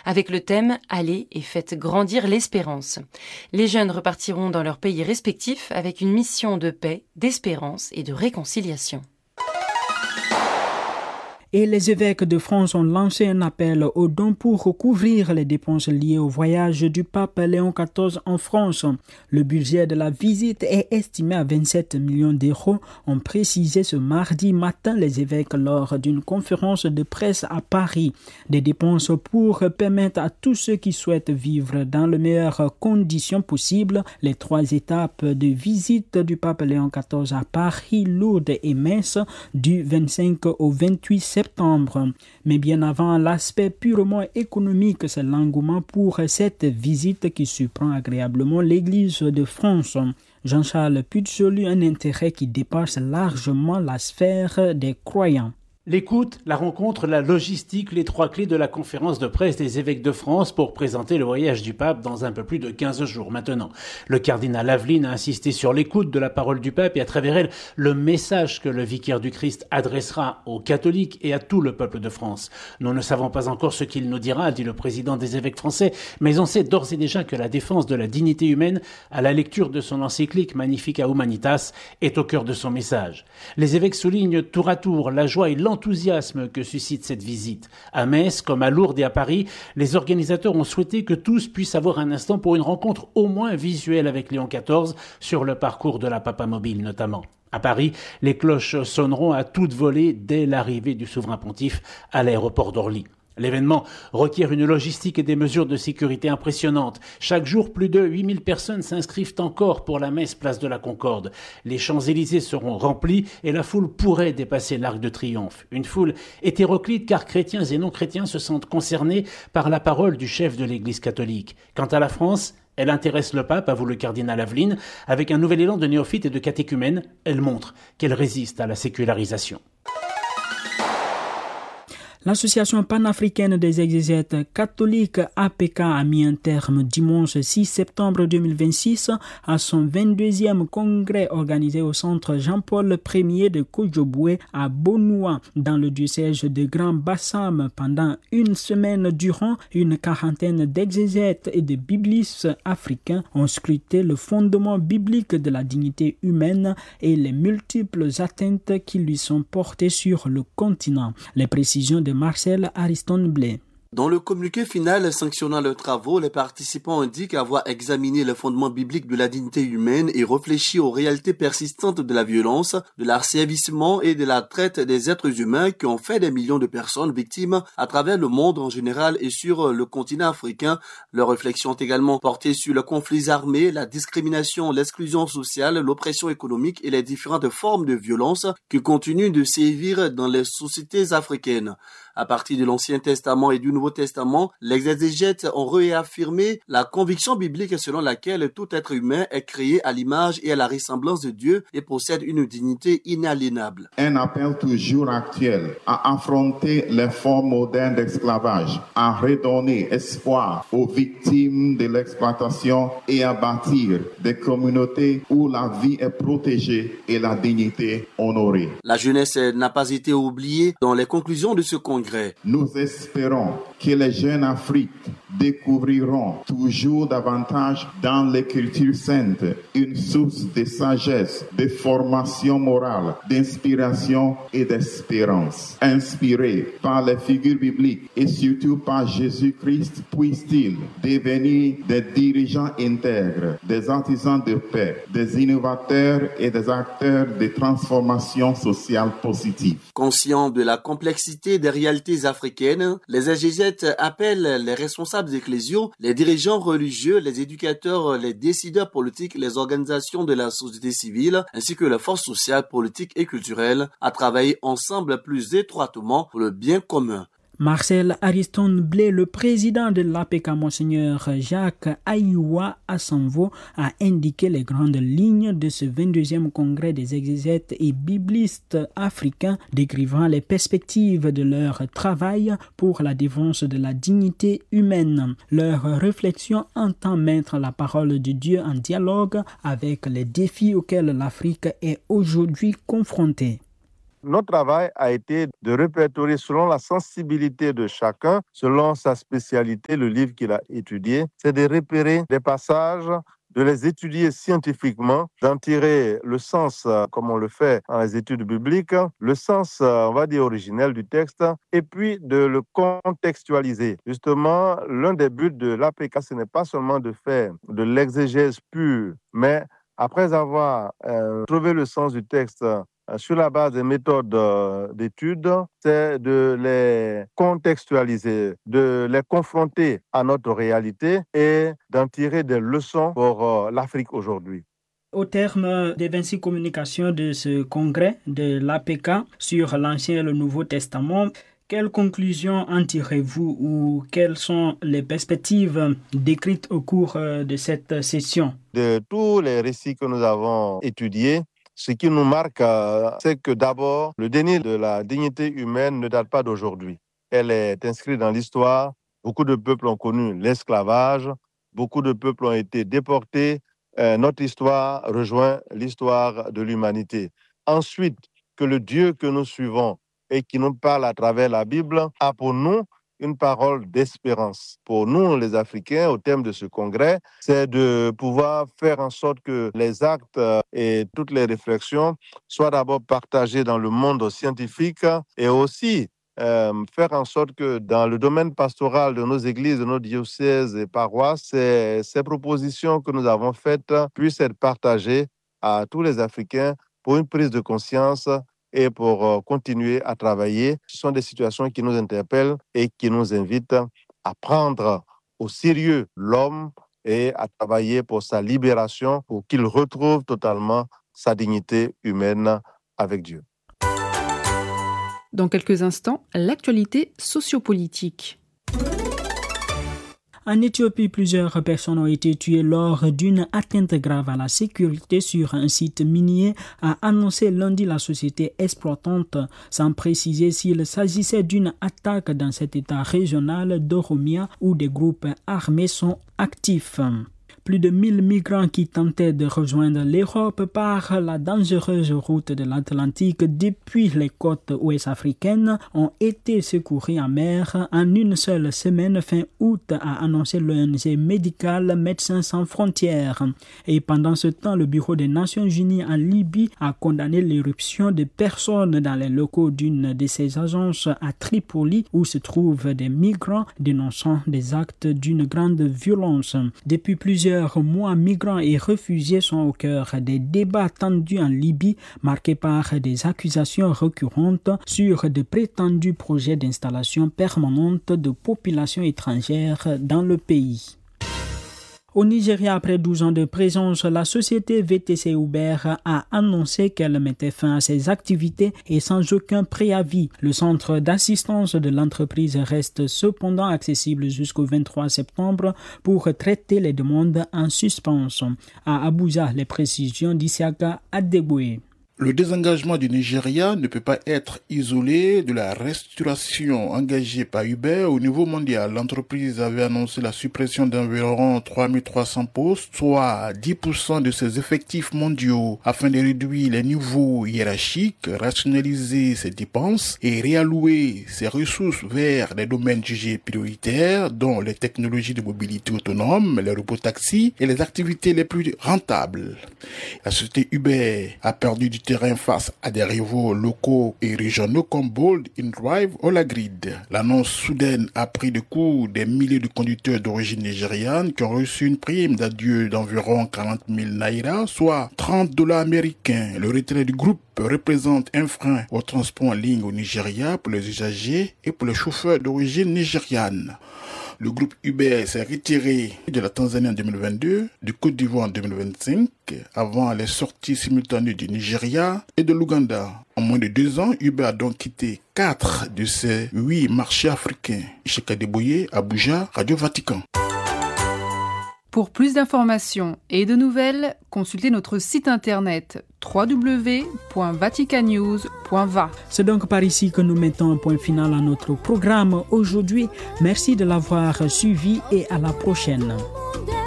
avec le thème « Allez et faites grandir l'espérance ». Les jeunes repartiront dans leur pays respectifs avec une mission de paix, d'espérance et de réconciliation. Et les évêques de France ont lancé un appel aux dons pour couvrir les dépenses liées au voyage du pape Léon XIV en France. Le budget de la visite est estimé à 27 millions d'euros, ont précisé ce mardi matin les évêques lors d'une conférence de presse à Paris. Des dépenses pour permettre à tous ceux qui souhaitent vivre dans les meilleures conditions possibles les 3 étapes de visite du pape Léon XIV à Paris, Lourdes et Metz du 25 au 28 septembre. Mais bien avant l'aspect purement économique, c'est l'engouement pour cette visite qui surprend agréablement l'Église de France. Jean-Charles Pujolu, un intérêt qui dépasse largement la sphère des croyants. L'écoute, la rencontre, la logistique, les 3 clés de la conférence de presse des évêques de France pour présenter le voyage du pape dans un peu plus de 15 jours maintenant. Le cardinal Aveline a insisté sur l'écoute de la parole du pape et à travers elle, le message que le vicaire du Christ adressera aux catholiques et à tout le peuple de France. Nous ne savons pas encore ce qu'il nous dira, dit le président des évêques français, mais on sait d'ores et déjà que la défense de la dignité humaine, à la lecture de son encyclique Magnificat Humanitas, est au cœur de son message. Les évêques soulignent tour à tour la joie et l'enthousiasme que suscite cette visite. À Metz, comme à Lourdes et à Paris, les organisateurs ont souhaité que tous puissent avoir un instant pour une rencontre au moins visuelle avec Léon XIV sur le parcours de la Papamobile notamment. À Paris, les cloches sonneront à toute volée dès l'arrivée du souverain pontife à l'aéroport d'Orly. L'événement requiert une logistique et des mesures de sécurité impressionnantes. Chaque jour, plus de 8000 personnes s'inscrivent encore pour la messe place de la Concorde. Les Champs-Élysées seront remplis et la foule pourrait dépasser l'Arc de Triomphe. Une foule hétéroclite car chrétiens et non-chrétiens se sentent concernés par la parole du chef de l'Église catholique. Quant à la France, elle intéresse le pape, avoue le cardinal Aveline. Avec un nouvel élan de néophytes et de catéchumènes, elle montre qu'elle résiste à la sécularisation. L'Association panafricaine des exégètes catholiques APK a mis un terme dimanche 6 septembre 2026 à son 22e congrès organisé au centre Jean-Paul Ier de Kojobwe à Bonoua dans le diocèse de Grand Bassam. Pendant une semaine durant, une quarantaine d'exégètes et de biblistes africains ont scruté le fondement biblique de la dignité humaine et les multiples atteintes qui lui sont portées sur le continent. Les précisions de Marcel Ariston-Blé. Dans le communiqué final sanctionnant leurs travaux, les participants indiquent avoir examiné le fondement biblique de la dignité humaine et réfléchi aux réalités persistantes de la violence, de l'asservissement et de la traite des êtres humains qui ont fait des millions de personnes victimes à travers le monde en général et sur le continent africain. Leurs réflexions ont également porté sur les conflits armés, la discrimination, l'exclusion sociale, l'oppression économique et les différentes formes de violence qui continuent de sévir dans les sociétés africaines. À partir de l'Ancien Testament et du Nouveau Testament, les exégètes ont réaffirmé la conviction biblique selon laquelle tout être humain est créé à l'image et à la ressemblance de Dieu et possède une dignité inaliénable. Un appel toujours actuel à affronter les formes modernes d'esclavage, à redonner espoir aux victimes de l'exploitation et à bâtir des communautés où la vie est protégée et la dignité honorée. La jeunesse n'a pas été oubliée dans les conclusions de ce congrès. Nous espérons que les jeunes Afrique découvriront toujours davantage dans l'écriture sainte une source de sagesse, de formation morale, d'inspiration et d'espérance. Inspirés par les figures bibliques et surtout par Jésus-Christ, puissent-ils devenir des dirigeants intègres, des artisans de paix, des innovateurs et des acteurs de transformation sociale positive. Conscients de la complexité des réalités africaines, les exégètes appellent les responsables ecclésiaux, les dirigeants religieux, les éducateurs, les décideurs politiques, les organisations de la société civile, ainsi que les forces sociales, politiques et culturelles à travailler ensemble plus étroitement pour le bien commun. Marcel Ariston-Blé, le président de l'APK, Monseigneur Jacques Aïwa Assanvo, a indiqué les grandes lignes de ce 22e congrès des exégètes et biblistes africains, décrivant les perspectives de leur travail pour la défense de la dignité humaine. Leur réflexion entend mettre la parole de Dieu en dialogue avec les défis auxquels l'Afrique est aujourd'hui confrontée. Notre travail a été de répertorier selon la sensibilité de chacun, selon sa spécialité, le livre qu'il a étudié. C'est de repérer des passages, de les étudier scientifiquement, d'en tirer le sens, comme on le fait dans les études bibliques, le sens, on va dire, originel du texte, et puis de le contextualiser. Justement, l'un des buts de l'APK, ce n'est pas seulement de faire de l'exégèse pure, mais après avoir trouvé le sens du texte sur la base des méthodes d'études, c'est de les contextualiser, de les confronter à notre réalité et d'en tirer des leçons pour l'Afrique aujourd'hui. Au terme des 26 communications de ce congrès de l'APK sur l'Ancien et le Nouveau Testament, quelles conclusions en tirez-vous ou quelles sont les perspectives décrites au cours de cette session? De tous les récits que nous avons étudiés, ce qui nous marque, c'est que d'abord, le déni de la dignité humaine ne date pas d'aujourd'hui. Elle est inscrite dans l'histoire. Beaucoup de peuples ont connu l'esclavage. Beaucoup de peuples ont été déportés. Notre histoire rejoint l'histoire de l'humanité. Ensuite, que le Dieu que nous suivons et qui nous parle à travers la Bible a pour nous une parole d'espérance. Pour nous, les Africains, au terme de ce congrès, c'est de pouvoir faire en sorte que les actes et toutes les réflexions soient d'abord partagées dans le monde scientifique et aussi faire en sorte que dans le domaine pastoral de nos églises, de nos diocèses et paroisses, ces propositions que nous avons faites puissent être partagées à tous les Africains pour une prise de conscience et pour continuer à travailler. Ce sont des situations qui nous interpellent et qui nous invitent à prendre au sérieux l'homme et à travailler pour sa libération, pour qu'il retrouve totalement sa dignité humaine avec Dieu. Dans quelques instants, l'actualité sociopolitique. En Éthiopie, plusieurs personnes ont été tuées lors d'une atteinte grave à la sécurité sur un site minier, a annoncé lundi la société exploitante, sans préciser s'il s'agissait d'une attaque dans cet état régional d'Oromia où des groupes armés sont actifs. Plus de 1000 migrants qui tentaient de rejoindre l'Europe par la dangereuse route de l'Atlantique depuis les côtes ouest-africaines ont été secourus en mer en une seule semaine fin août, a annoncé l'ONG médicale Médecins sans frontières. Et pendant ce temps, le Bureau des Nations Unies en Libye a condamné l'éruption de personnes dans les locaux d'une de ses agences à Tripoli où se trouvent des migrants dénonçant des actes d'une grande violence. Depuis plusieurs mois, migrants et réfugiés sont au cœur des débats tendus en Libye, marqués par des accusations récurrentes sur de prétendus projets d'installation permanente de populations étrangères dans le pays. Au Nigeria, après 12 ans de présence, la société VTC Uber a annoncé qu'elle mettait fin à ses activités et sans aucun préavis. Le centre d'assistance de l'entreprise reste cependant accessible jusqu'au 23 septembre pour traiter les demandes en suspens. À Abuja, les précisions d'Isiaka Adegboe. Le désengagement du Nigeria ne peut pas être isolé de la restructuration engagée par Uber au niveau mondial. L'entreprise avait annoncé la suppression d'environ 3300 postes, soit 10% de ses effectifs mondiaux, afin de réduire les niveaux hiérarchiques, rationaliser ses dépenses et réallouer ses ressources vers des domaines jugés prioritaires, dont les technologies de mobilité autonome, les robotaxis et les activités les plus rentables. La société Uber a perdu du terrain face à des rivaux locaux et régionaux comme Bolt, InDrive ou La Grid. L'annonce soudaine a pris de court des milliers de conducteurs d'origine nigériane qui ont reçu une prime d'adieu d'environ 40 000 naira, soit $30 américains. Le retrait du groupe représente un frein au transport en ligne au Nigeria pour les usagers et pour les chauffeurs d'origine nigériane. Le groupe Uber s'est retiré de la Tanzanie en 2022, du Côte d'Ivoire en 2025, avant les sorties simultanées du Nigeria et de l'Ouganda. En moins de 2 ans, Uber a donc quitté 4 de ses 8 marchés africains. Ishaka Deboye, Abuja, Radio Vatican. Pour plus d'informations et de nouvelles, consultez notre site internet www.vaticanews.va. C'est donc par ici que nous mettons un point final à notre programme aujourd'hui. Merci de l'avoir suivi et à la prochaine.